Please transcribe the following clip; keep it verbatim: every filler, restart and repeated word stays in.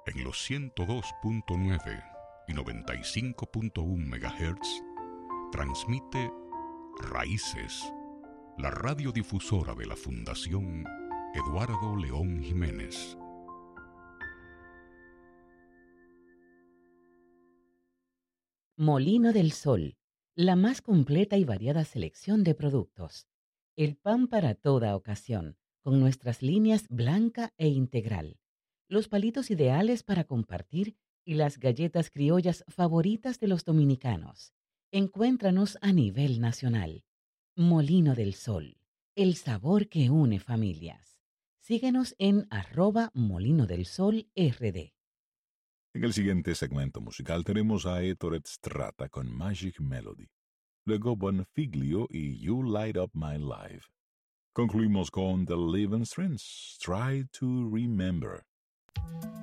En los ciento dos punto nueve y noventa y cinco punto uno megahertz transmite Raíces, la radiodifusora de la Fundación Eduardo León Jiménez. Molino del Sol, la más completa y variada selección de productos. El pan para toda ocasión, con nuestras líneas blanca e integral. Los palitos ideales para compartir y las galletas criollas favoritas de los dominicanos. Encuéntranos a nivel nacional. Molino del Sol, el sabor que une familias. Síguenos en arroba Molino del Sol R D. En el siguiente segmento musical tenemos a Ettore Strata con Magic Melody. Luego Bonfiglio y You Light Up My Life. Concluimos con The Living Strings, Try to Remember.